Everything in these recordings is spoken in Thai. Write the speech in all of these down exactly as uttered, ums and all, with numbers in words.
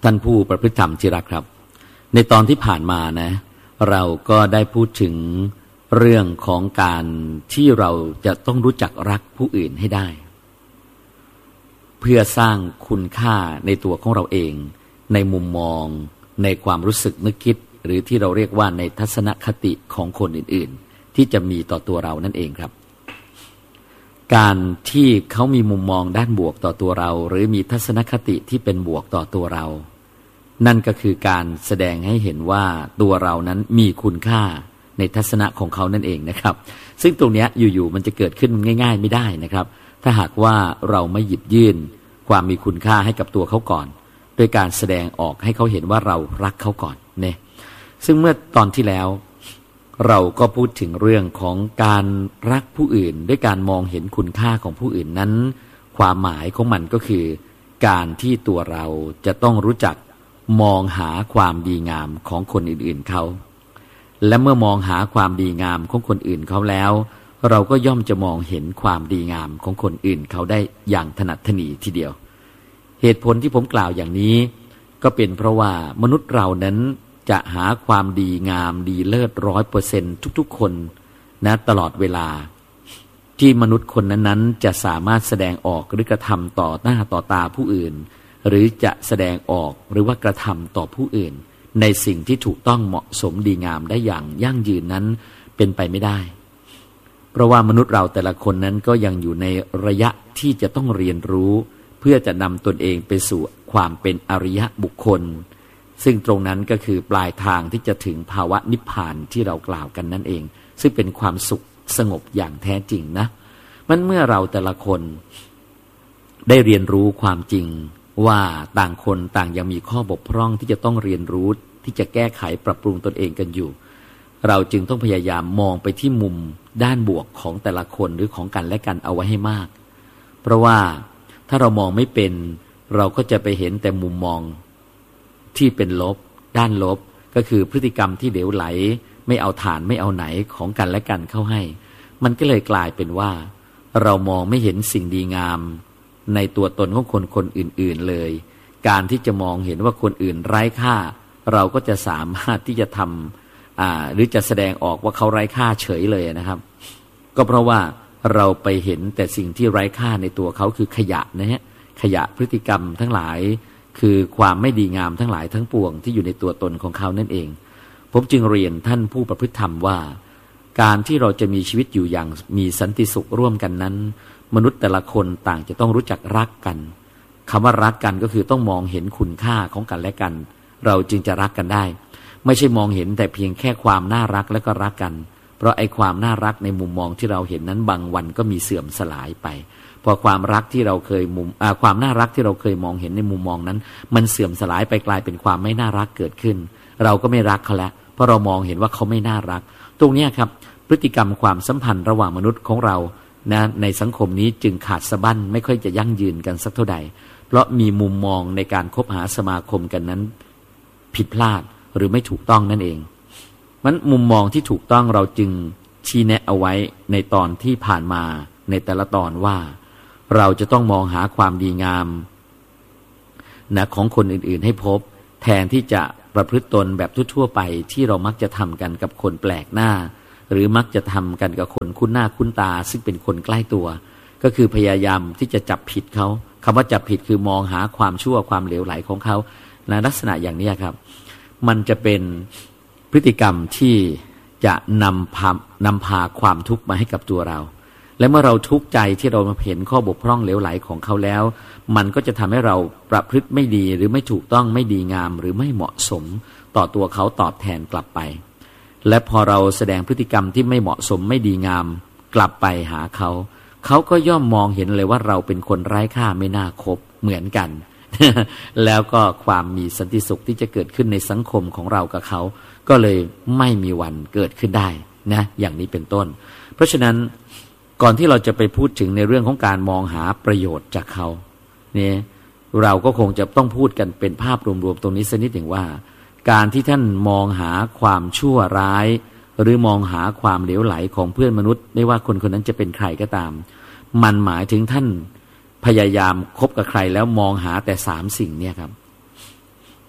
ท่านผู้ประพฤติธรรมที่รักครับในตอนที่ผ่านมานะเราก็ได้พูดถึงเรื่องของการที่เราจะต้องรู้จักรักผู้อื่นให้ได้เพื่อสร้างคุณค่าในตัวของเราเองในมุมมองในความรู้สึกนึกคิดหรือที่เราเรียกว่าในทัศนคติของคนอื่นๆที่จะมีต่อตัวเรานั่นเองครับการที่เขามีมุมมองด้านบวกต่อตัวเราหรือมีทัศนคติที่เป็นบวกต่อตัวเรานั่นก็คือการแสดงให้เห็นว่าตัวเรานั้นมีคุณค่าในทัศนะของเขานั่นเองนะครับซึ่งตรงนี้อยู่ๆมันจะเกิดขึ้นง่ายๆไม่ได้นะครับถ้าหากว่าเราไม่หยิบยื่นความมีคุณค่าให้กับตัวเขาก่อนโดยการแสดงออกให้เขาเห็นว่าเรารักเขาก่อนเนี่ยซึ่งเมื่อตอนที่แล้วเราก็พูดถึงเรื่องของการรักผู้อื่นด้วยการมองเห็นคุณค่าของผู้อื่นนั้นความหมายของมันก็คือการที่ตัวเราจะต้องรู้จักมองหาความดีงามของคนอื่นๆเขาและเมื่อมองหาความดีงามของคนอื่นเขาแล้วเราก็ย่อมจะมองเห็นความดีงามของคนอื่นเขาได้อย่างถนัดถนีทีเดียวเหตุผลที่ผมกล่าวอย่างนี้ก็เป็นเพราะว่ามนุษย์เรานั้นจะหาความดีงามดีเลิศร้อยเปอร์เซ็นต์ทุกๆคนนะตลอดเวลาที่มนุษย์คนนั้นๆจะสามารถแสดงออกหรือกระทำต่อหน้าต่อตาผู้อื่นหรือจะแสดงออกหรือว่ากระทำต่อผู้อื่นในสิ่งที่ถูกต้องเหมาะสมดีงามได้อย่างยั่งยืนนั้นเป็นไปไม่ได้เพราะว่ามนุษย์เราแต่ละคนนั้นก็ยังอยู่ในระยะที่จะต้องเรียนรู้เพื่อจะนำตนเองไปสู่ความเป็นอริยบุคคลซึ่งตรงนั้นก็คือปลายทางที่จะถึงภาวะนิพพานที่เรากล่าวกันนั่นเองซึ่งเป็นความสุขสงบอย่างแท้จริงนะมันเมื่อเราแต่ละคนได้เรียนรู้ความจริงว่าต่างคนต่างยังมีข้อบกพร่องที่จะต้องเรียนรู้ที่จะแก้ไขปรับปรุงตนเองกันอยู่เราจึงต้องพยายามมองไปที่มุมด้านบวกของแต่ละคนหรือของกันและกันเอาไว้ให้มากเพราะว่าถ้าเรามองไม่เป็นเราก็จะไปเห็นแต่มุมมองที่เป็นลบด้านลบก็คือพฤติกรรมที่เหลวไหลไม่เอาฐานไม่เอาไหนของกันและกันเข้าให้มันก็เลยกลายเป็นว่าเรามองไม่เห็นสิ่งดีงามในตัวตนของคนคนอื่นๆเลยการที่จะมองเห็นว่าคนอื่นไร้ค่าเราก็จะสามารถที่จะทำอ่าหรือจะแสดงออกว่าเขาไร้ค่าเฉยเลยนะครับก็เพราะว่าเราไปเห็นแต่สิ่งที่ไร้ค่าในตัวเขาคือขยะนะฮะขยะพฤติกรรมทั้งหลายคือความไม่ดีงามทั้งหลายทั้งปวงที่อยู่ในตัวตนของเขานั่นเองผมจึงเรียนท่านผู้ประพฤติธรรมว่าการที่เราจะมีชีวิตอยู่อย่างมีสันติสุขร่วมกันนั้นมนุษย์แต่ละคนต่างจะต้องรู้จักรักกันคำว่ารักกันก็คือต้องมองเห็นคุณค่าของกันและกันเราจึงจะรักกันได้ไม่ใช่มองเห็นแต่เพียงแค่ความน่ารักแล้วก็รักกันเพราะไอ้ความน่ารักในมุมมองที่เราเห็นนั้นบางวันก็มีเสื่อมสลายไปพอความรักที่เราเคยมุมอ่าความน่ารักที่เราเคยมองเห็นในมุมมองนั้นมันเสื่อมสลายไปกลายเป็นความไม่น่ารักเกิดขึ้นเราก็ไม่รักเขาแล้วเพราะเรามองเห็นว่าเขาไม่น่ารักตรงนี้ครับพฤติกรรมความสัมพันธ์ระหว่างมนุษย์ของเรานะในสังคมนี้จึงขาดสะบั้นไม่ค่อยจะยั่งยืนกันสักเท่าใดเพราะมีมุมมองในการคบหาสมาคมกันนั้นผิดพลาดหรือไม่ถูกต้องนั่นเองมันมุมมองที่ถูกต้องเราจึงชี้แนะเอาไว้ในตอนที่ผ่านมาในแต่ละตอนว่าเราจะต้องมองหาความดีงามนะของคนอื่นๆให้พบแทนที่จะประพฤติตนแบบทั่วๆไปที่เรามักจะทำกันกับคนแปลกหน้าหรือมักจะทำกันกับคนคุ้นหน้าคุ้นตาซึ่งเป็นคนใกล้ตัวก็คือพยายามที่จะจับผิดเขาคำว่าจับผิดคือมองหาความชั่วความเหลวไหลของเขาในลักษณะอย่างนี้ครับมันจะเป็นพฤติกรรมที่จะนำพานำพาความทุกข์มาให้กับตัวเราและเมื่อเราทุกข์ใจที่เราเห็นข้อบกพร่องเหลวไหลของเขาแล้วมันก็จะทำให้เราประพฤติไม่ดีหรือไม่ถูกต้องไม่ดีงามหรือไม่เหมาะสมต่อตัวเขาตอบแทนกลับไปและพอเราแสดงพฤติกรรมที่ไม่เหมาะสมไม่ดีงามกลับไปหาเขาเขาก็ย่อมมองเห็นเลยว่าเราเป็นคนไร้ค่าไม่น่าคบเหมือนกัน แล้วก็ความมีสันติสุขที่จะเกิดขึ้นในสังคมของเรากับเขาก็เลยไม่มีวันเกิดขึ้นได้นะอย่างนี้เป็นต้นเพราะฉะนั้นก่อนที่เราจะไปพูดถึงในเรื่องของการมองหาประโยชน์จากเขาเนี่ยเราก็คงจะต้องพูดกันเป็นภาพรวมๆตรงนี้สักนิดหนึ่งว่าการที่ท่านมองหาความชั่วร้ายหรือมองหาความเหลวไหลของเพื่อนมนุษย์ไม่ว่าคนคนนั้นจะเป็นใครก็ตามมันหมายถึงท่านพยายามคบกับใครแล้วมองหาแต่สามสิ่งเนี่ยครับ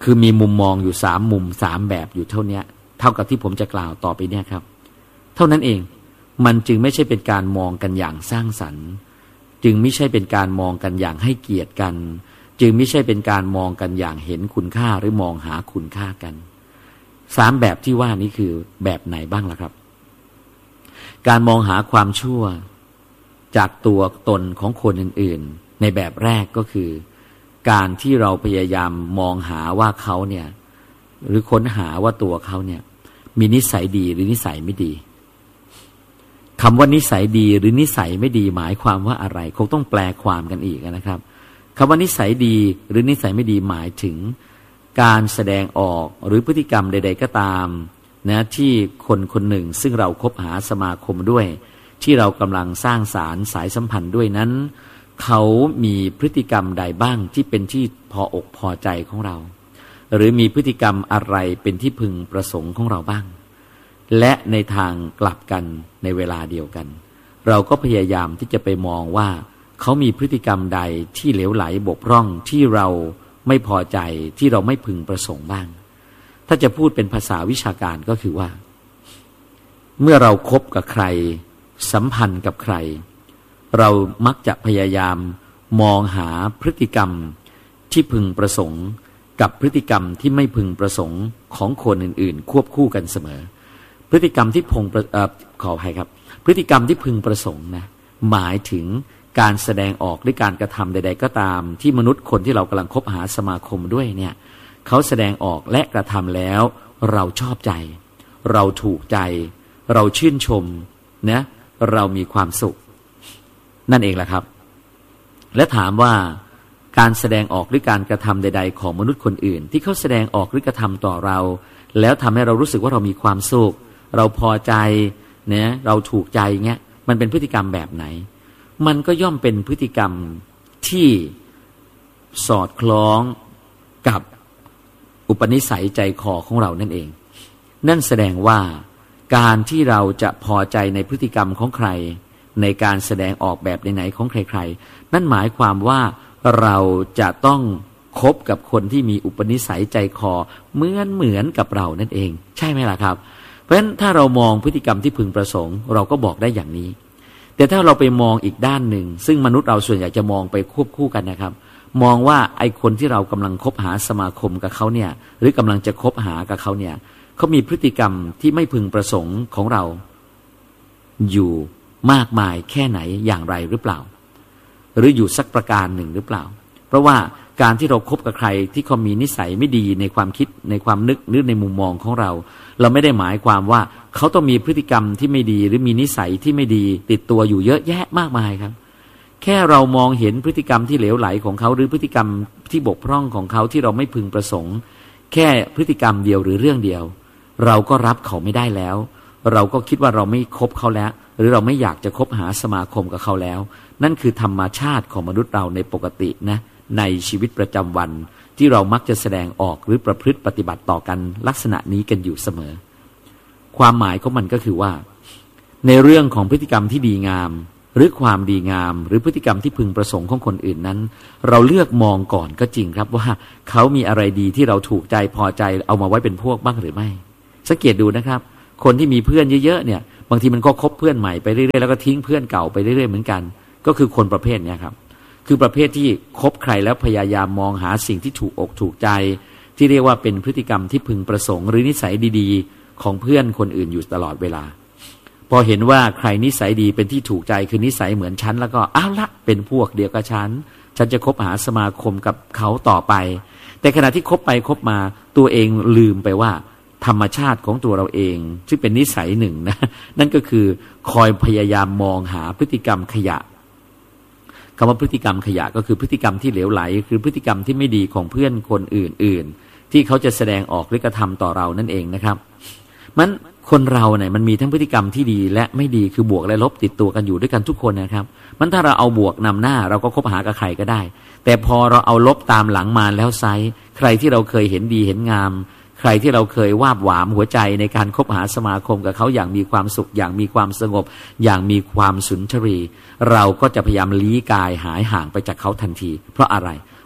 คือมีมุมมองอยู่สามมุมสามแบบอยู่เท่านี้เท่ากับที่ผมจะกล่าวต่อไปเนี่ยครับเท่านั้นเองมันจึงไม่ใช่เป็นการมองกันอย่างสร้างสรรค์จึงไม่ใช่เป็นการมองกันอย่างให้เกียรติกันจึงไม่ใช่เป็นการมองกันอย่างเห็นคุณค่าหรือมองหาคุณค่ากันสามแบบที่ว่านี้คือแบบไหนบ้างล่ะครับการมองหาความชั่วจากตัวตนของคนอื่นๆในแบบแรกก็คือการที่เราพยายามมองหาว่าเขาเนี่ยหรือค้นหาว่าตัวเขาเนี่ยมีนิสัยดีหรือนิสัยไม่ดีคำว่านิสัยดีหรือนิสัยไม่ดีหมายความว่าอะไรคงต้องแปลความกันอีกนะครับคำว่านิสัยดีหรือนิสัยไม่ดีหมายถึงการแสดงออกหรือพฤติกรรมใดๆก็ตามนะที่คนคนหนึ่งซึ่งเราคบหาสมาคมด้วยที่เรากำลังสร้างสารสายสัมพันธ์ด้วยนั้นเขามีพฤติกรรมใดบ้างที่เป็นที่พออกพอใจของเราหรือมีพฤติกรรมอะไรเป็นที่พึงประสงค์ของเราบ้างและในทางกลับกันในเวลาเดียวกันเราก็พยายามที่จะไปมองว่าเขามีพฤติกรรมใดที่เหลวไหลบกพร่องที่เราไม่พอใจที่เราไม่พึงประสงค์บ้างถ้าจะพูดเป็นภาษาวิชาการก็คือว่าเมื่อเราคบกับใครสัมพันธ์กับใครเรามักจะพยายามมองหาพฤติกรรมที่พึงประสงค์กับพฤติกรรมที่ไม่พึงประสงค์ของคนอื่นๆควบคู่กันเสมอพฤติกรรมที่พงเอ่อขออภัยครับพฤติกรรมที่พึงประสงค์นะหมายถึงการแสดงออกหรือการกระทำใดๆก็ตามที่มนุษย์คนที่เรากำลังคบหาสมาคมด้วยเนี่ยเขาแสดงออกและกระทำแล้วเราชอบใจเราถูกใจเราชื่นชมนะเรามีความสุขนั่นเองแหละครับและถามว่าการแสดงออกหรือการกระทำใดๆของมนุษย์คนอื่นที่เขาแสดงออกหรือกระทำต่อเราแล้วทำให้เรารู้สึกว่าเรามีความสุขเราพอใจเนี่ยเราถูกใจเงี้ยมันเป็นพฤติกรรมแบบไหนมันก็ย่อมเป็นพฤติกรรมที่สอดคล้องกับอุปนิสัยใจคอของเรานั่นเองนั่นแสดงว่าการที่เราจะพอใจในพฤติกรรมของใครในการแสดงออกแบบไหนๆของใครๆนั่นหมายความว่าเราจะต้องคบกับคนที่มีอุปนิสัยใจคอเหมือนเหมือนกับเรานั่นเองใช่ไหมล่ะครับเพราะฉะนั้นถ้าเรามองพฤติกรรมที่พึงประสงค์เราก็บอกได้อย่างนี้แต่ถ้าเราไปมองอีกด้านหนึ่งซึ่งมนุษย์เราส่วนใหญ่จะมองไปควบคู่กันนะครับมองว่าไอ้คนที่เรากำลังคบหาสมาคมกับเขาเนี่ยหรือกำลังจะคบหากับเขาเนี่ยเขามีพฤติกรรมที่ไม่พึงประสงค์ของเราอยู่มากมายแค่ไหนอย่างไรหรือเปล่าหรืออยู่สักประการหนึ่งหรือเปล่าเพราะว่าการที่เราคบกับใครที่เขามีนิสัยไม่ดีในความคิดในความนึกหรือในมุมมองของเราเราไม่ได้หมายความว่าเขาต้องมีพฤติกรรมที่ไม่ดีหรือมีนิสัยที่ไม่ดีติดตัวอยู่เยอะแยะมากมายครับแค่เรามองเห็นพฤติกรรมที่เหลวไหลของเขาหรือพฤติกรรมที่บกพร่องของเขาที่เราไม่พึงประสงค์แค่พฤติกรรมเดียวหรือเรื่องเดียวเราก็รับเขาไม่ได้แล้วเราก็คิดว่าเราไม่คบเขาแล้วหรือเราไม่อยากจะคบหาสมาคมกับเขาแล้วนั่นคือธรรมชาติของมนุษย์เราในปกตินะในชีวิตประจำวันที่เรามักจะแสดงออกหรือประพฤติปฏิบัติต่อกันลักษณะนี้กันอยู่เสมอความหมายของมันก็คือว่าในเรื่องของพฤติกรรมที่ดีงามหรือความดีงามหรือพฤติกรรมที่พึงประสงค์ของคนอื่นนั้นเราเลือกมองก่อนก็จริงครับว่าเขามีอะไรดีที่เราถูกใจพอใจเอามาไว้เป็นพวกบ้างหรือไม่สังเกตดูนะครับคนที่มีเพื่อนเยอะๆเนี่ยบางทีมันก็คบเพื่อนใหม่ไปเรื่อยๆแล้วก็ทิ้งเพื่อนเก่าไปเรื่อยๆเหมือนกันก็คือคนประเภทนี้ครับคือประเภทที่คบใครแล้วพยายามมองหาสิ่งที่ถูกอกถูกใจที่เรียกว่าเป็นพฤติกรรมที่พึงประสงค์หรือนิสัยดีๆของเพื่อนคนอื่นอยู่ตลอดเวลาพอเห็นว่าใครนิสัยดีเป็นที่ถูกใจคือนิสัยเหมือนฉันแล้วก็อ้าวละเป็นพวกเดียวกับฉันฉันจะคบหาสมาคมกับเขาต่อไปแต่ขณะที่คบไปคบมาตัวเองลืมไปว่าธรรมชาติของตัวเราเองซึ่งเป็นนิสัยหนึ่งนะนั่นก็คือคอยพยายามมองหาพฤติกรรมขยะคำว่าพฤติกรรมขยะก็คือพฤติกรรมที่เหลวไหลคือพฤติกรรมที่ไม่ดีของเพื่อนคนอื่นๆที่เขาจะแสดงออกหรือกระทำต่อเรานั่นเองนะครับมันคนเราเนี่ยมันมีทั้งพฤติกรรมที่ดีและไม่ดีคือบวกและลบติดตัวกันอยู่ด้วยกันทุกคนนะครับมันถ้าเราเอาบวกนำหน้าเราก็คบหากับใครก็ได้แต่พอเราเอาลบตามหลังมาแล้วไซส์ใครที่เราเคยเห็นดีเห็นงามใครที่เราเคยวาบหวามหัวใจในการคบหาสมาคมกับเขาอย่างมีความสุขอย่างมีความสงบอย่างมีความสุนทรีเราก็จะพยายามลี้กายหายห่างไปจากเขาทันทีเพราะอะไร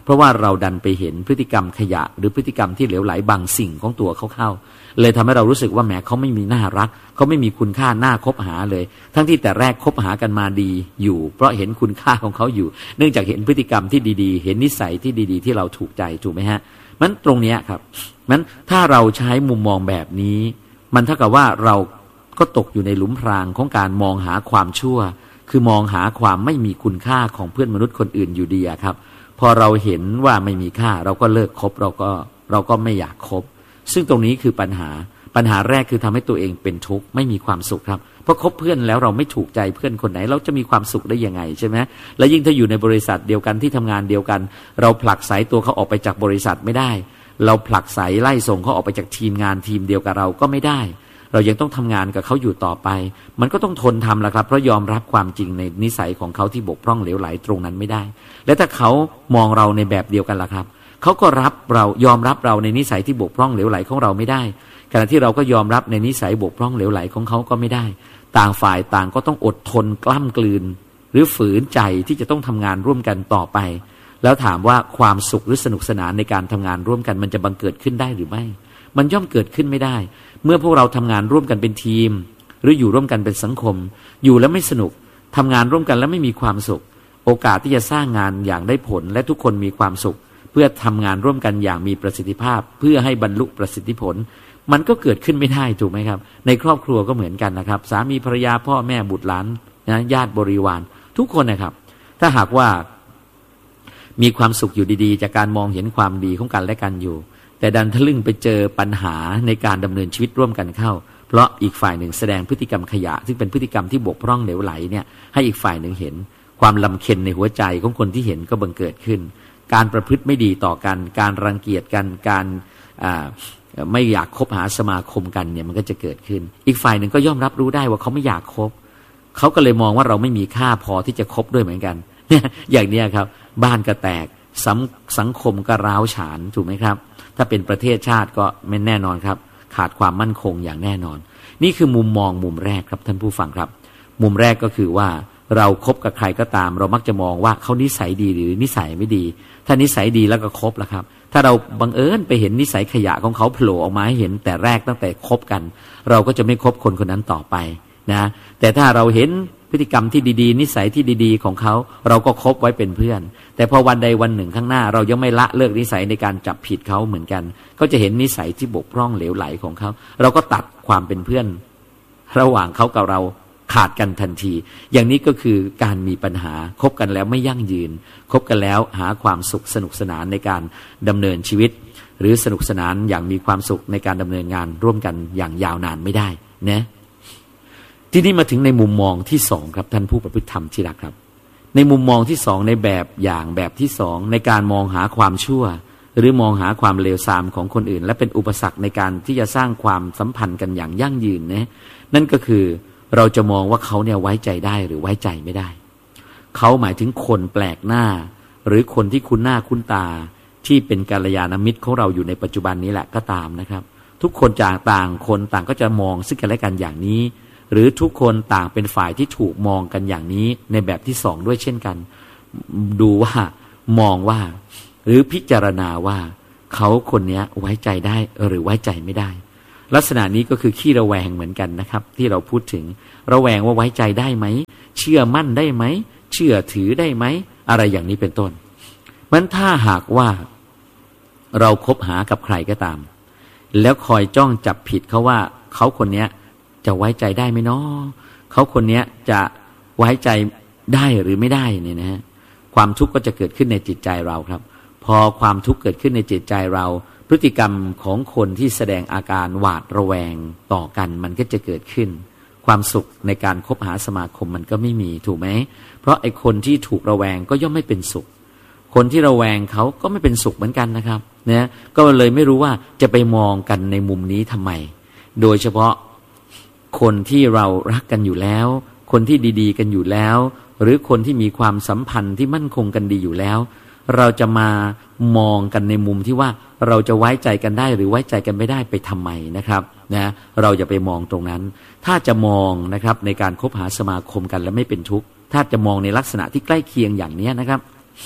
เพราะว่าเราดันไปเห็นพฤติกรรมขยะหรือพฤติกรรมที่เหลวไหลบางสิ่งของตัวเขาเข้าเลยทำให้เรารู้สึกว่าแหมเขาไม่มีน่ารักเขาไม่มีคุณค่าน่าคบหาเลยทั้งที่แต่แรกคบหากันมาดีอยู่เพราะเห็นคุณค่าของเขาอยู่เนื่องจากเห็นพฤติกรรมที่ดีๆเห็นนิสัยที่ดีๆที่เราถูกใจถูกไหมฮะมันตรงนี้ครับมันถ้าเราใช้มุมมองแบบนี้มันเท่ากับว่าเราก็ตกอยู่ในหลุมพรางของการมองหาความชั่วคือมองหาความไม่มีคุณค่าของเพื่อนมนุษย์คนอื่นอยู่ดีครับพอเราเห็นว่าไม่มีค่าเราก็เลิกคบเราก็เราก็ไม่อยากคบซึ่งตรงนี้คือปัญหาปัญหาแรกคือทำให้ตัวเองเป็นทุกข์ไม่มีความสุขครับเพราะคบเพื่อนแล้วเราไม่ถูกใจเพื่อนคนไหนเราจะมีความสุขได้ยังไงใช่ไหมและยิ่งถ้าอยู่ในบริษัทเดียวกันที่ทำงานเดียวกันเราผลักไสตัวเขาออกไปจากบริษัทไม่ได้เราผลักไสไล่ส่งเขาออกไปจากทีมงานทีมเดียวกับเราก็ไม่ได้เรายังต้องทำงานกับเขาอยู่ต่อไปมันก็ต้องทนทำแหละครับเพราะยอมรับความจริงในนิสัยของเขาที่บกพร่องเหลวไหลตรงนั้นไม่ได้และถ้าเขามองเราในแบบเดียวกันล่ะครับเขาก็รับเรายอมรับเราในนิสัยที่บกพร่องเหลวไหลของเราไม่ได้ขณะที่เราก็ยอมรับในนิสัยบกพร่องเหลวไหลของเขาก็ไม่ได้ต่างฝ่ายต่างก็ต้องอดทนกล้ำกลืนหรือฝืนใจที่จะต้องทำงานร่วมกันต่อไปแล้วถามว่าความสุขหรือสนุกสนานในการทำงานร่วมกันมันจะบังเกิดขึ้นได้หรือไม่มันย่อมเกิดขึ้นไม่ได้เมื่อพวกเราทำงานร่วมกันเป็นทีมหรืออยู่ร่วมกันเป็นสังคมอยู่แล้วไม่สนุกทำงานร่วมกันแล้วไม่มีความสุขโอกาสที่จะสร้างงานอย่างได้ผลและทุกคนมีความสุขเพื่อทำงานร่วมกันอย่างมีประสิทธิภาพเพื่อให้บรรลุประสิทธิผลมันก็เกิดขึ้นไม่ได้ถูกไหมครับในครอบครัวก็เหมือนกันนะครับสามีภรรยาพ่อแม่บุตรหลานนะญาติบริวารทุกคนนะครับถ้าหากว่ามีความสุขอยู่ดีๆจากการมองเห็นความดีของกันและกันอยู่แต่ดันทะลึ่งไปเจอปัญหาในการดำเนินชีวิตร่วมกันเข้าเพราะอีกฝ่ายหนึ่งแสดงพฤติกรรมขยะซึ่งเป็นพฤติกรรมที่บกพร่องเหลวไหลเนี่ยให้อีกฝ่ายหนึ่งเห็นความลำเค็ญในหัวใจของคนที่เห็นก็บังเกิดขึ้นการประพฤติไม่ดีต่อกันการรังเกียจกันการไม่อยากคบหาสมาคมกันเนี่ยมันก็จะเกิดขึ้นอีกฝ่ายหนึ่งก็ย่อมรับรู้ได้ว่าเขาไม่อยากคบเขาก็เลยมองว่าเราไม่มีค่าพอที่จะคบด้วยเหมือนกันเนี่ยอย่างนี้ครับบ้านก็แตกสังสังคมก็ร้าวฉานถูกไหมครับถ้าเป็นประเทศชาติก็ไม่แน่นอนครับขาดความมั่นคงอย่างแน่นอนนี่คือมุมมองมุมแรกครับท่านผู้ฟังครับมุมแรกก็คือว่าเราคบกับใครก็ตามเรามักจะมองว่าเขานิสัยดีหรือนิสัยไม่ดีถ้านิสัยดีแล้วก็คบละครับถ้าเราบังเอิญไปเห็นนิสัยขยะของเขาโผล่ออกมาให้เห็นแต่แรกตั้งแต่คบกันเราก็จะไม่คบคนคนนั้นต่อไปนะแต่ถ้าเราเห็นพฤติกรรมที่ดีๆนิสัยที่ดีๆของเขาเราก็คบไว้เป็นเพื่อนแต่พอวันใดวันหนึ่งข้างหน้าเรายังไม่ละเลิกนิสัยในการจับผิดเขาเหมือนกันก็จะเห็นนิสัยที่บกพร่องเหลวไหลของเขาเราก็ตัดความเป็นเพื่อนระหว่างเขากับเราขาดกันทันทีอย่างนี้ก็คือการมีปัญหาคบกันแล้วไม่ยั่งยืนคบกันแล้วหาความสุขสนุกสนานในการดำเนินชีวิตหรือสนุกสนานอย่างมีความสุขในการดำเนินงานร่วมกันอย่างยาวนานไม่ได้นะที่นี่มาถึงในมุมมองที่สองครับท่านผู้ประพฤติธรรมที่รักครับในมุมมองที่สองในแบบอย่างแบบที่สองในการมองหาความชั่วหรือมองหาความเลวทรามของคนอื่นและเป็นอุปสรรคในการที่จะสร้างความสัมพันธ์กันอย่างยั่งยืนนะนั่นก็คือเราจะมองว่าเขาเนี่ยไว้ใจได้หรือไว้ใจไม่ได้เขาหมายถึงคนแปลกหน้าหรือคนที่คุ้นหน้าคุ้นตาที่เป็นกัลยาณมิตรของเราอยู่ในปัจจุบันนี้แหละก็ตามนะครับทุกคนจากต่างคนต่างก็จะมองซึ่งกันและกันอย่างนี้หรือทุกคนต่างเป็นฝ่ายที่ถูกมองกันอย่างนี้ในแบบที่สองด้วยเช่นกันดูว่ามองว่าหรือพิจารณาว่าเขาคนนี้ไว้ใจได้หรือไว้ใจไม่ได้ลักษณะนี้ก็คือขี้ระแวงเหมือนกันนะครับที่เราพูดถึงระแวงว่าไว้ใจได้ไหมเชื่อมั่นได้ไหมเชื่อถือได้ไหมอะไรอย่างนี้เป็นต้นมันถ้าหากว่าเราคบหากับใครก็ตามแล้วคอยจ้องจับผิดเขาว่าเขาคนนี้จะไว้ใจได้ไหมเนาะเขาคนนี้จะไว้ใจได้หรือไม่ได้เนี่ยนะฮะความทุกข์ก็จะเกิดขึ้นในจิตใจเราครับพอความทุกข์เกิดขึ้นในจิตใจเราพฤติกรรมของคนที่แสดงอาการหวาดระแวงต่อกันมันก็จะเกิดขึ้นความสุขในการคบหาสมาคมมันก็ไม่มีถูกไหมเพราะไอ้คนที่ถูกระแวงก็ย่อมไม่เป็นสุขคนที่ระแวงเขาก็ไม่เป็นสุขเหมือนกันนะครับนะก็เลยไม่รู้ว่าจะไปมองกันในมุมนี้ทำไมโดยเฉพาะคนที่เรารักกันอยู่แล้วคนที่ดีๆกันอยู่แล้วหรือคนที่มีความสัมพันธ์ที่มั่นคงกันดีอยู่แล้วเราจะมามองกันในมุมที่ว่าเราจะไว้ใจกันได้หรือไว้ใจกันไม่ได้ไปทำไมนะครับนะเราจะไปมองตรงนั้นถ้าจะมองนะครับในการคบหาสมาคมกันแล้วไม่เป็นทุกข์ถ้าจะมองในลักษณะที่ใกล้เคียงอย่างนี้นะครับ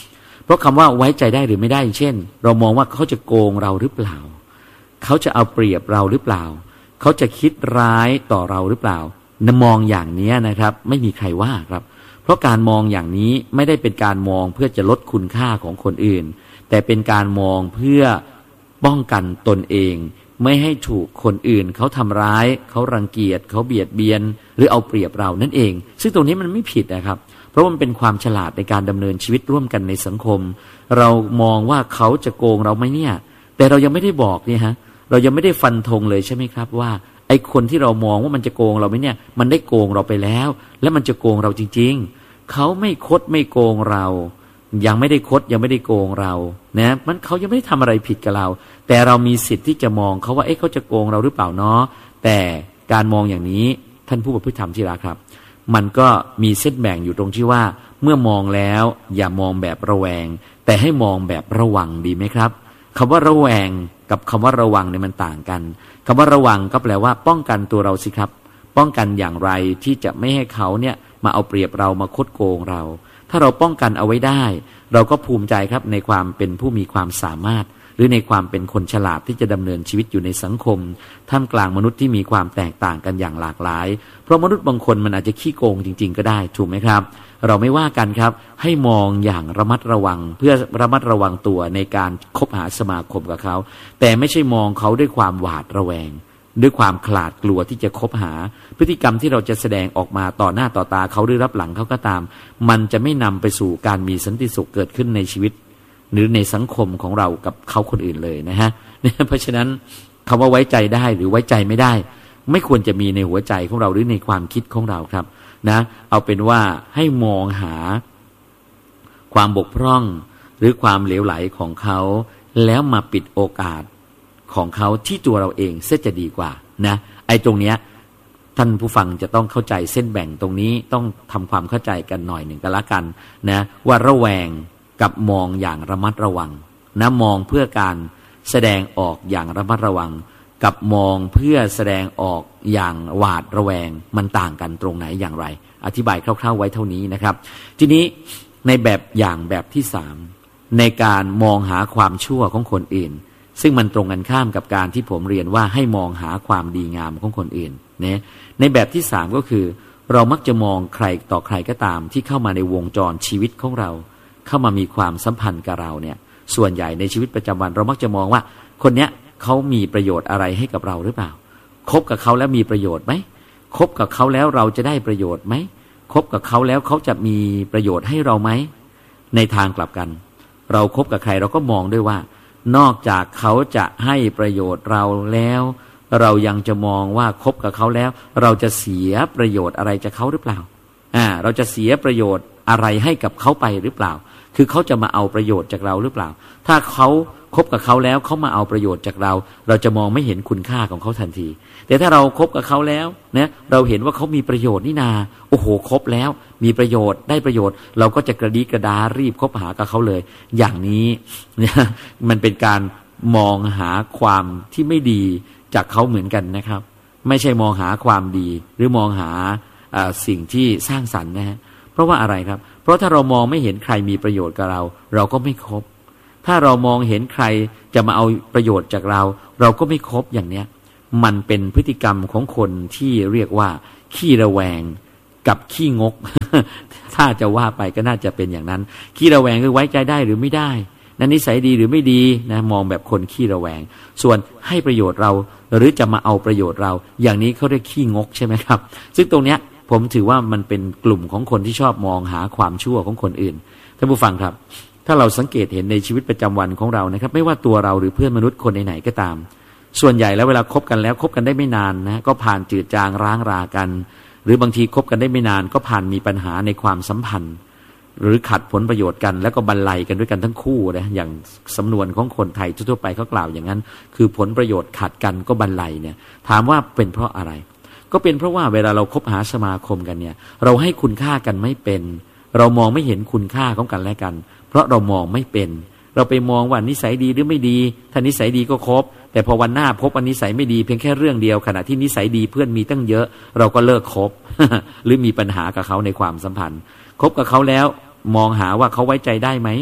เพราะคำว่าไว้ใจได้หรือไม่ได้เช่นเรามองว่าเขาจะโกงเราหรือเปล่าเขาจะเอาเปรียบเราหรือเปล่าเขาจะคิดร้ายต่อเราหรือเปล่ามองอย่างนี้นะครับไม่มีใครว่าครับเพราะการมองอย่างนี้ไม่ได้เป็นการมองเพื่อจะลดคุณค่าของคนอื่นแต่เป็นการมองเพื่อป้องกันตนเองไม่ให้ถูกคนอื่นเขาทำร้ายเขารังเกียจเขาเบียดเบียนหรือเอาเปรียบเรานั่นเองซึ่งตรงนี้มันไม่ผิดนะครับเพราะมันเป็นความฉลาดในการดำเนินชีวิตร่วมกันในสังคมเรามองว่าเขาจะโกงเราไหมเนี่ยแต่เรายังไม่ได้บอกนี่ฮะเรายังไม่ได้ฟันธงเลยใช่ไหมครับว่าไอ้คนที่เรามองว่ามันจะโกงเราไหมเนี่ยมันได้โกงเราไปแล้วและมันจะโกงเราจริงๆเขาไม่คดไม่โกงเรายังไม่ได้คดยังไม่ได้โกงเรานะมันเขายังไม่ได้ทำอะไรผิดกับเราแต่เรามีสิทธิ์ที่จะมองเขาว่าเอ๊ะเขาจะโกงเราหรือเปล่าเนาะแต่การมองอย่างนี้ท่านผู้ประพฤติธรรมที่รักครับมันก็มีเส้นแบ่งอยู่ตรงที่ว่าเมื่อมองแล้วอย่ามองแบบระแวงแต่ให้มองแบบระวังดีไหมครับคำว่าระแวงกับคำว่าระวังเนี่ยมันต่างกันคำว่าระวังก็แปลว่าป้องกันตัวเราสิครับป้องกันอย่างไรที่จะไม่ให้เขาเนี่ยมาเอาเปรียบเรามาคดโกงเราถ้าเราป้องกันเอาไว้ได้เราก็ภูมิใจครับในความเป็นผู้มีความสามารถหรือในความเป็นคนฉลาดที่จะดำเนินชีวิตอยู่ในสังคมท่ามกลางมนุษย์ที่มีความแตกต่างกันอย่างหลากหลายเพราะมนุษย์บางคนมันอาจจะขี้โกงจริงๆก็ได้ถูกไหมครับเราไม่ว่ากันครับให้มองอย่างระมัดระวังเพื่อระมัดระวังตัวในการคบหาสมาคมกับเขาแต่ไม่ใช่มองเขาด้วยความหวาดระแวงด้วยความขลาดกลัวที่จะคบหาพฤติกรรมที่เราจะแสดงออกมาต่อหน้าต่อตาเขาหรือรับหลังเขาก็ตามมันจะไม่นำไปสู่การมีสันติสุขเกิดขึ้นในชีวิตหรือในสังคมของเรากับเขาคนอื่นเลยนะฮะเพราะฉะนั้นคำว่าไว้ใจได้หรือไว้ใจไม่ได้ไม่ควรจะมีในหัวใจของเราหรือในความคิดของเราครับนะเอาเป็นว่าให้มองหาความบกพร่องหรือความเหลวไหลของเขาแล้วมาปิดโอกาสของเขาที่ตัวเราเองเสียจะดีกว่านะไอ้ตรงเนี้ยท่านผู้ฟังจะต้องเข้าใจเส้นแบ่งตรงนี้ต้องทำความเข้าใจกันหน่อยหนึ่งก็แล้วกันนะว่าระแวงกับมองอย่างระมัดระวังนะมองเพื่อการแสดงออกอย่างระมัดระวังกับมองเพื่อแสดงออกอย่างหวาดระแวงมันต่างกันตรงไหนอย่างไรอธิบายคร่าวๆไว้เท่านี้นะครับทีนี้ในแบบอย่างแบบที่สามในการมองหาความชั่วของคนอื่นซึ่งมันตรงกันข้ามกับการที่ผมเรียนว่าให้มองหาความดีงามของคนอื่นเนี่ยในแบบที่สามก็คือเรามักจะมองใครต่อใครก็ตามที่เข้ามาในวงจรชีวิตของเราเข้ามามีความสัมพันธ์กับเราเนี่ยส่วนใหญ่ในชีวิตประจำวันเรามักจะมองว่าคนเนี้ยเขามีประโยชน์อะไรให้กับเราหรือเปล่าคบกับเขาแล้วมีประโยชน์ไหมคบกับเขาแล้วเราจะได้ประโยชน์ไหมคบกับเขาแล้วเขาจะมีประโยชน์ให้เราไหมในทางกลับกันเราคบกับใครเราก็มองด้วยว่านอกจากเขาจะให้ประโยชน์เราแล้วเรายังจะมองว่าคบกับเขาแล้วเราจะเสียประโยชน์อะไรจากเขาหรือเปล่าอ่าเราจะเสียประโยชน์อะไรให้กับเขาไปหรือเปล่าคือเขาจะมาเอาประโยชน์จากเราหรือเปล่าถ้าเขาคบกับเขาแล้วเขามาเอาประโยชน์จากเราเราจะมองไม่เห็นคุณค่าของเขาทันทีแต่ถ้าเราคบกับเขาแล้วเนี่ยเราเห็นว่าเขามีประโยชน์นี่นาโอ้โหคบแล้วมีประโยชน์ได้ประโยชน์เราก็จะกระดีกระดารีบคบหากับเขาเลยอย่างนี้เนี่ยมันเป็นการมองหาความที่ไม่ดีจากเขาเหมือนกันนะครับไม่ใช่มองหาความดีหรือมองหาสิ่งที่สร้างสรรค์นะฮะเพราะว่าอะไรครับเพราะถ้าเรามองไม่เห็นใครมีประโยชน์กับเราเราก็ไม่คบถ้าเรามองเห็นใครจะมาเอาประโยชน์จากเราเราก็ไม่คบอย่างเนี้ยมันเป็นพฤติกรรมของคนที่เรียกว่าขี้ระแวงกับขี้งก ถ้าจะว่าไปก็น่าจะเป็นอย่างนั้นขี้ระแวงคือไว้ใจได้หรือไม่ได้นั่นนิสัยดีหรือไม่ดีนะมองแบบคนขี้ระแวงส่วนให้ประโยชน์เราหรือจะมาเอาประโยชน์เราอย่างนี้เขาเรียกขี้งกใช่ไหมครับซึ่งตรงเนี้ยผมถือว่ามันเป็นกลุ่มของคนที่ชอบมองหาความชั่วของคนอื่นท่านผู้ฟังครับถ้าเราสังเกตเห็นในชีวิตประจำวันของเรานะครับไม่ว่าตัวเราหรือเพื่อนมนุษย์คนไหนๆก็ตามส่วนใหญ่แล้วเวลาคบกันแล้วคบกันได้ไม่นานนะก็ผ่านจืดจางร้างรากันหรือบางทีคบกันได้ไม่นานก็ผ่านมีปัญหาในความสัมพันธ์หรือขัดผลประโยชน์กันแล้วก็บรรลัยกันด้วยกันทั้งคู่นะอย่างสำนวนของคนไทยทั่วๆไปเขากล่าวอย่างนั้นคือผลประโยชน์ขัดกันก็บรรลัยเนี่ยถามว่าเป็นเพราะอะไรก็เป็นเพราะว่าเวลาเราคบหาสมาคมกันเนี่ยเราให้คุณค่ากันไม่เป็นเรามองไม่เห็นคุณค่าของกันและกันเพราะเรามองไม่เป็นเราไปมองว่านิสัยดีหรือไม่ดีถ้านิสัยดีก็คบแต่พอวันหน้าพบว่านิสัยไม่ดีเพียงแค่เรื่องเดียวขณะที่นิสัยดีเพื่อนมีตั้งเยอะเราก็เลิกคบ หรือมีปัญหากับเขาในความสัมพันธ์คบกับเขาแล้วมองหาว่าเขาไว้ใจได้ไหม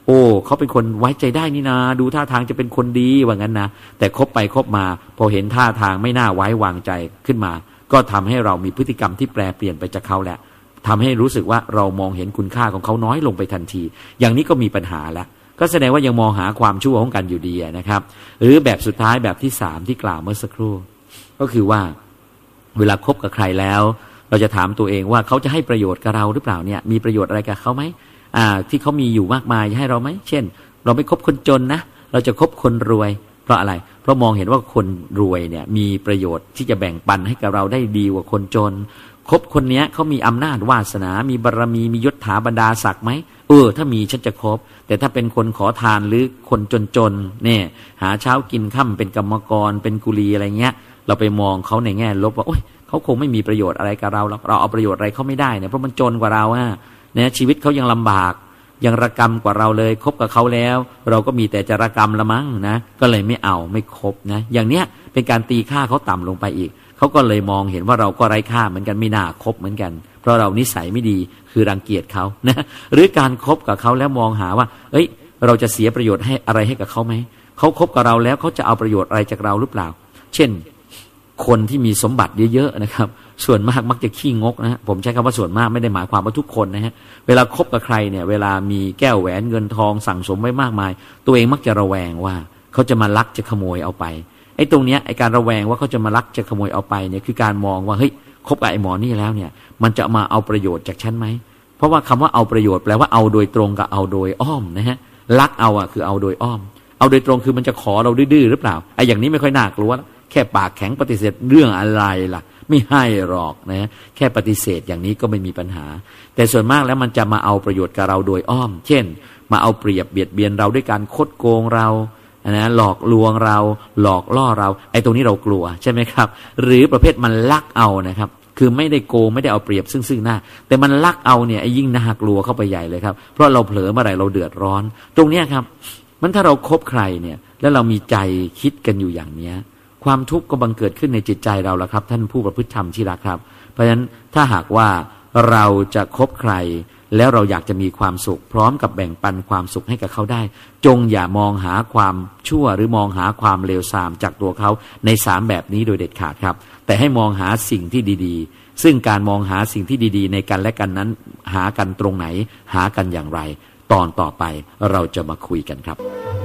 โอ้เขาเป็นคนไว้ใจได้นี่นาดูท่าทางจะเป็นคนดีว่างั้นนะแต่คบไปคบมาพอเห็นท่าทางไม่น่าไว้วางใจขึ้นมาก็ทำให้เรามีพฤติกรรมที่แปรเปลี่ยนไปจากเขาแหละทำให้รู้สึกว่าเรามองเห็นคุณค่าของเขาน้อยลงไปทันทีอย่างนี้ก็มีปัญหาแล้วก็แสดงว่ายังมองหาความชั่วของกันอยู่ดีนะครับหรือแบบสุดท้ายแบบที่สามที่กล่าวเมื่อสักครู่ก็คือว่าเวลาคบกับใครแล้วเราจะถามตัวเองว่าเขาจะให้ประโยชน์กับเราหรือเปล่าเนี่ยมีประโยชน์อะไรกับเขาไหมอ่าที่เขามีอยู่มากมายให้เราไหมเช่นเราไม่คบคนจนนะเราจะคบคนรวยเพราะอะไรเพราะมองเห็นว่าคนรวยเนี่ยมีประโยชน์ที่จะแบ่งปันให้กับเราได้ดีกว่าคนจนคบคนนี้เขามีอำนาจวาสนามีบารมีมียศถาบรรดาศักดิ์ไหมเออถ้ามีฉันจะคบแต่ถ้าเป็นคนขอทานหรือคนจนๆเนี่ยหาเช้ากินค่ำเป็นกรรมกรเป็นกุลีอะไรเงี้ยเราไปมองเขาในแง่ลบว่าโอ๊ยเขาคงไม่มีประโยชน์อะไรกับเราหรอกเราเอาประโยชน์อะไรเขาไม่ได้เนี่ยเพราะมันจนกว่าเราอ่ะเนี่ยชีวิตเขายังลำบากยังระกำกว่าเราเลยคบกับเขาแล้วเราก็มีแต่จะระกำละมั้งนะก็เลยไม่เอาไม่คบนะอย่างเนี้ยเป็นการตีค่าเขาต่ำลงไปอีกเขาก็เลยมองเห็นว่าเราก็ไร้ค่าเหมือนกันไม่น่าคบเหมือนกันเพราะเรานิสัยไม่ดีคือรังเกียจเขานะหรือการคบกับเขาแล้วมองหาว่าเอ้ยเราจะเสียประโยชน์ให้อะไรให้กับเขาไหมเขาคบกับเราแล้วเขาจะเอาประโยชน์อะไรจากเราหรือเปล่าเช่นคนที่มีสมบัติเยอะๆนะครับส่วนมากมักจะขี้งกนะฮะผมใช้คำว่าส่วนมากไม่ได้หมายความว่าทุกคนนะฮะเวลาคบกับใครเนี่ยเวลามีแก้วแหวนเงินทองสั่งสมไว้มากมายตัวเองมักจะระแวงว่าเขาจะมาลักจะขโมยเอาไปไอ้ตรงเนี้ยไอ้การระแวงว่าเขาจะมาลักจะขโมยเอาไปเนี่ยคือการมองว่าเฮ้ยคบกับไอ้หมอนี่แล้วเนี่ยมันจะมาเอาประโยชน์จากฉันไหมเพราะว่าคำว่าเอาประโยชน์แปลว่าเอาโดยตรงกับเอาโดยอ้อมนะฮะลักเอาอ่ะคือเอาโดยอ้อมเอาโดยตรงคือมันจะขอเราดื้อๆหรือเปล่าไอ้อย่างนี้ไม่ค่อยน่ากลัวแค่ปากแข็งปฏิเสธเรื่องอะไรล่ะไม่ให้หรอกนะแค่ปฏิเสธอย่างนี้ก็ไม่มีปัญหาแต่ส่วนมากแล้วมันจะมาเอาประโยชน์กับเราโดยอ้อมเช่นมาเอาเปรียบเบียดเบียนเราด้วยการคดโกงเรานะหลอกลวงเราหลอกล่อเราไอ้ตรงนี้เรากลัวใช่ไหมครับหรือประเภทมันลักเอานะครับคือไม่ได้โกงไม่ได้เอาเปรียบซึ่งซึ่งหน้าแต่มันลักเอาเนี่ยไอ้ยิ่งน่ากลัวเข้าไปใหญ่เลยครับเพราะเราเผลอเมื่อไหร่เราเดือดร้อนตรงเนี้ยครับมันถ้าเราคบใครเนี่ยแล้วเรามีใจคิดกันอยู่อย่างเนี้ยความทุกข์ก็บังเกิดขึ้นในจิตใจเราแล้วครับท่านผู้ประพฤติธรรมที่รักครับเพราะฉะนั้นถ้าหากว่าเราจะคบใครแล้วเราอยากจะมีความสุขพร้อมกับแบ่งปันความสุขให้กับเขาได้จงอย่ามองหาความชั่วหรือมองหาความเลวทรามจากตัวเขาในสามแบบนี้โดยเด็ดขาดครับแต่ให้มองหาสิ่งที่ดีๆซึ่งการมองหาสิ่งที่ดีๆในกันและกันนั้นหากันตรงไหนหากันอย่างไรตอนต่อไปเราจะมาคุยกันครับ